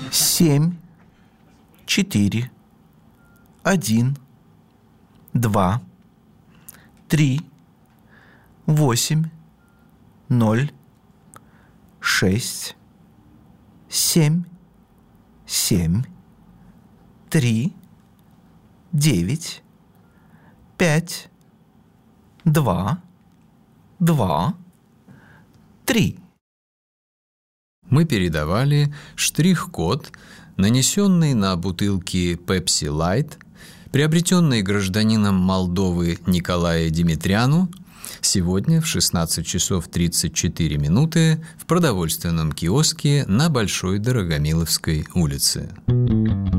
7, 4, 1, 2, 3, 8, 0, 6, 7, 7, 3, 9, 5, 2, 2, 3. Мы передавали штрих-код, нанесенный на бутылки Pepsi Light, приобретенный гражданином Молдовы Николая Димитряну, сегодня в 16 часов 34 минуты в продовольственном киоске на Большой Дорогомиловской улице.